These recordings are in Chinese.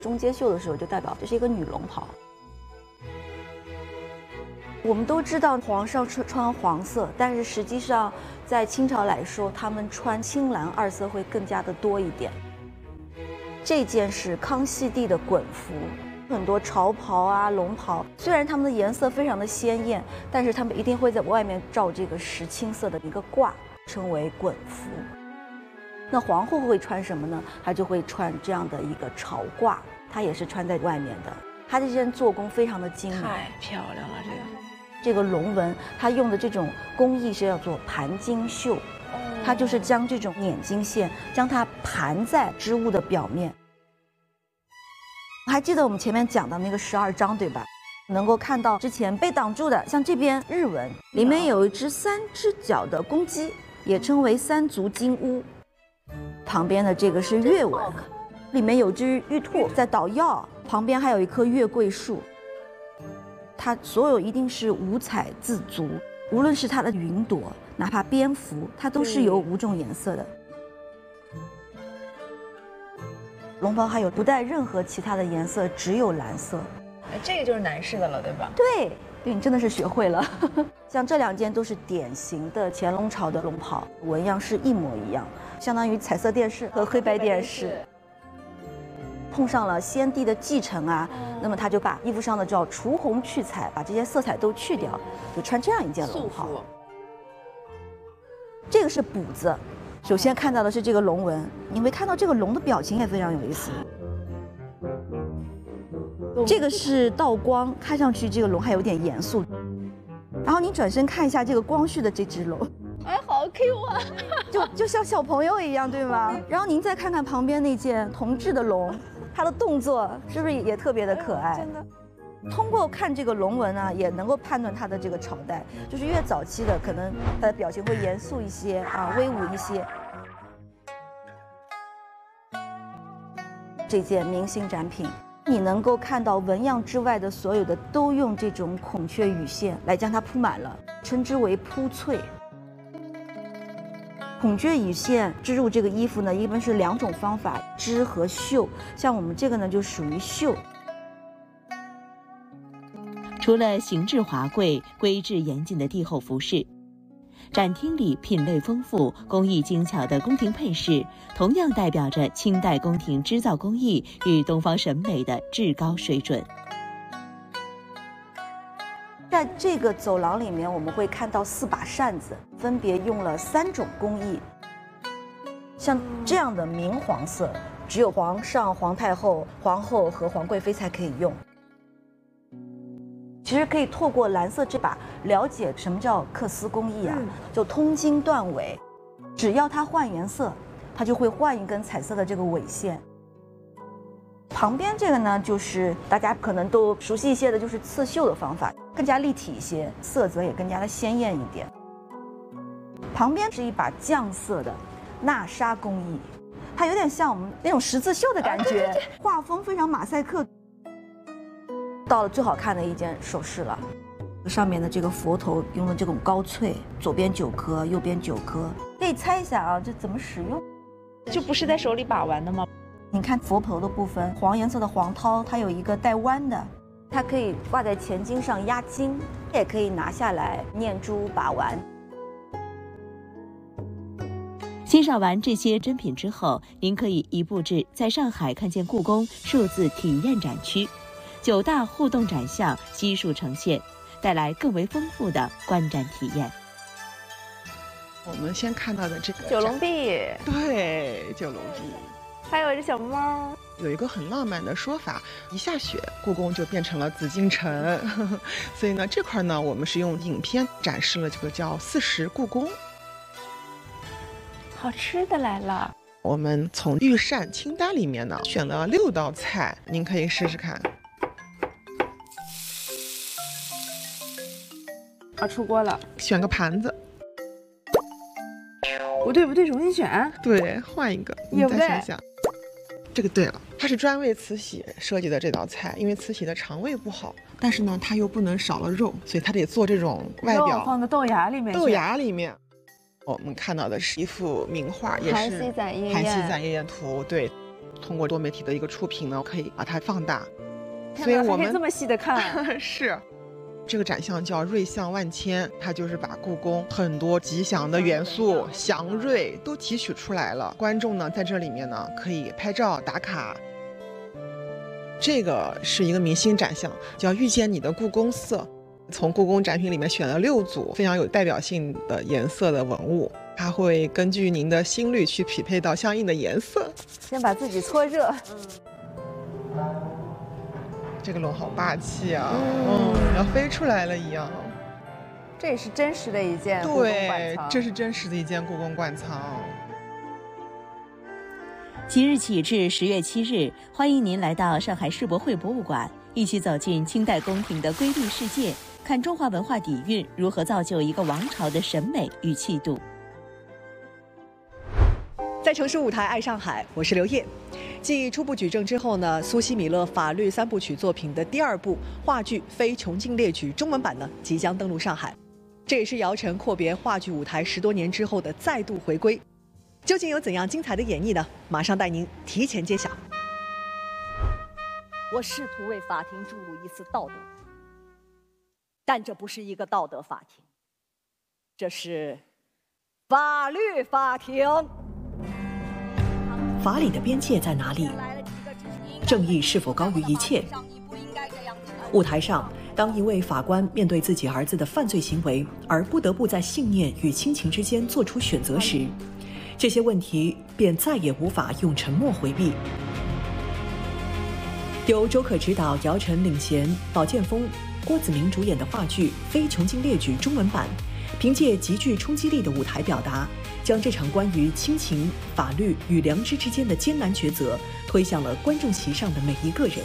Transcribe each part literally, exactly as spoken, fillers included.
中阶绣的时候就代表这是一个女龙袍。我们都知道皇上穿穿黄色，但是实际上在清朝来说，他们穿青蓝二色会更加的多一点。这件是康熙帝的衮服，很多朝袍啊、龙袍，虽然它们的颜色非常的鲜艳，但是他们一定会在外面罩这个石青色的一个褂，称为衮服。那皇后会穿什么呢？她就会穿这样的一个朝褂，她也是穿在外面的。她这件做工非常的精美， 太漂亮了，这个。 这个龙纹，它用的这种工艺是叫做盘金绣，它就是将这种捻金线将它盘在织物的表面。还记得我们前面讲的那个十二章对吧？能够看到之前被挡住的，像这边日纹里面有一只三只脚的公鸡，也称为三足金乌。旁边的这个是月纹，里面有只玉兔在捣药，旁边还有一棵月桂树。它所有一定是五彩自足，无论是它的云朵，哪怕蝙蝠，它都是有五种颜色的。龙袍还有不带任何其他的颜色，只有蓝色。 哎，这个就是男士的了，对吧？ 对，对你真的是学会了。像这两件都是典型的乾隆朝的龙袍，纹样是一模一样，相当于彩色电视和黑白电视。碰上了先帝的继承啊，那么他就把衣服上的叫除红去彩，把这些色彩都去掉，就穿这样一件龙袍。这个是补子，首先看到的是这个龙纹，你会看到这个龙的表情也非常有意思。这个是倒光，看上去这个龙还有点严肃。然后你转身看一下这个光绪的这只龙， 哎，好 Q 啊， 就就像小朋友一样，对吗？然后您再看看旁边那件铜制的龙。它的动作是不是也特别的可爱？真的，通过看这个龙纹呢，也能够判断它的这个朝代，就是越早期的，可能它的表情会严肃一些啊，威武一些。这件明星展品，你能够看到纹样之外的所有的都用这种孔雀羽线来将它铺满了，称之为铺翠。孔雀羽线织入这个衣服呢，一般是两种方法，织和绣。像我们这个呢，就属于绣。 除了形制华贵、规制严谨的帝后服饰，展厅里品类丰富、工艺精巧的宫廷配饰，同样代表着清代宫廷织造工艺与东方审美的至高水准。 在这个走廊里面，我们会看到四把扇子，分别用了三种工艺。像这样的明黄色，只有皇上、皇太后、皇后和皇贵妃才可以用。其实可以透过蓝色这把了解什么叫缂丝工艺啊，就通经断纬，只要它换颜色，它就会换一根彩色的这个纬线。旁边这个呢，就是大家可能都熟悉一些的，就是刺绣的方法，更加立体一些，色泽也更加的鲜艳一点。旁边是一把酱色的纳纱工艺，它有点像我们那种十字绣的感觉，画风非常马赛克。到了最好看的一件首饰了，上面的这个佛头用的这种高翠，左边九颗，右边九颗。可以猜一下啊，这怎么使用？ 就不是在手里把玩的吗？ 你看佛头的部分，黄颜色的黄绦，它有一个带弯的，它可以挂在前襟上压金，也可以拿下来念珠把玩。 欣赏完这些珍品之后，您可以移步至在上海看见故宫数字体验展区，九大互动展项悉数呈现，带来更为丰富的观展体验。 我们先看到的这个九龙壁， 对，九龙壁。 还有一只小猫， 有一个很浪漫的说法，一下雪，故宫就变成了紫禁城。所以呢，这块呢，我们是用影片展示了这个叫四时故宫。 好吃的来了。 我们从御膳清单里面呢，选了六道菜，您可以试试看。 啊，出锅了， 选个盘子。 不对不对，重新选。 对，换一个，你再想想。这个对了，它是专为慈禧设计的这道菜，因为慈禧的肠胃不好，但是呢，它又不能少了肉，所以它得做这种外表放到豆芽里面。 豆芽里面，我们看到的是一幅名画，也是《 韩熙载夜宴》。 韩熙载夜宴图，对， 通过多媒体的一个触屏呢，可以把它放大。所以我们这么细的看是。这个展项叫瑞象万千，它就是把故宫很多吉祥的元素、祥瑞都提取出来了。观众呢在这里面呢可以拍照打卡。这个是一个明星展项，叫遇见你的故宫色，从故宫展品里面选了六组非常有代表性的颜色的文物，它会根据您的心率去匹配到相应的颜色。 先把自己搓热。 这个龙好霸气啊，嗯，嗯要飞出来了一样。 这也是真实的一件故宫馆藏。 对，这是真实的一件故宫馆藏。 即日起至十月七日，欢迎您来到上海世博会博物馆，一起走进清代宫廷的瑰丽世界，看中华文化底蕴如何造就一个王朝的审美与气度。 在城市舞台爱上海，我是刘烨。继初步举证之后呢，苏西米勒法律三部曲作品的第二部话剧《非穷尽列举》中文版呢即将登陆上海，这也是姚晨阔别话剧舞台十多年之后的再度回归。究竟有怎样精彩的演绎呢？马上带您提前揭晓。 我试图为法庭注入一丝道德，但这不是一个道德法庭，这是法律法庭。 法理的边界在哪里？正义是否高于一切？舞台上，当一位法官面对自己儿子的犯罪行为，而不得不在信念与亲情之间做出选择时，这些问题便再也无法用沉默回避。由周可执导、姚晨领衔、宝剑锋、郭子明主演的话剧《非穷尽列举》中文版，凭借极具冲击力的舞台表达，将这场关于亲情、法律与良知之间的艰难抉择推向了观众席上的每一个人。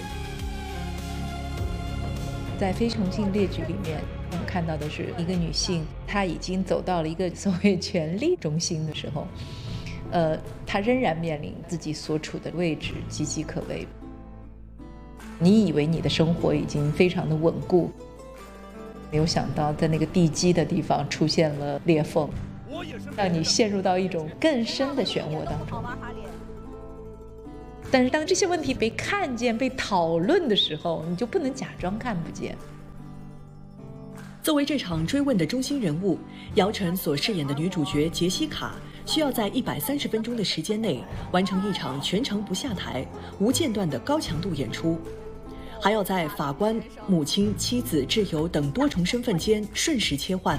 在《非穷尽列举》里面，我们看到的是一个女性，她已经走到了一个所谓权力中心的时候，呃，她仍然面临自己所处的位置岌岌可危。你以为你的生活已经非常的稳固，没有想到在那个地基的地方出现了裂缝，让你陷入到一种更深的漩涡当中。但是当这些问题被看见、被讨论的时候，你就不能假装看不见。 作为这场追问的中心人物，姚晨所饰演的女主角杰西卡需要在一百三十分钟的时间内完成一场全程不下台、无间断的高强度演出，还要在法官、母亲、妻子、挚友等多重身份间瞬时切换，